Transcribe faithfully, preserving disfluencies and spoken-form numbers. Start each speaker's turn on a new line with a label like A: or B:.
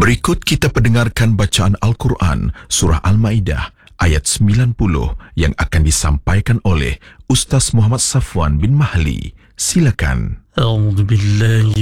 A: Berikut kita pendengarkan bacaan Al-Quran Surah Al-Ma'idah ayat sembilan puluh yang akan disampaikan oleh Ustaz Muhammad Safwan bin Mahli. Silakan.
B: A'udzu billahi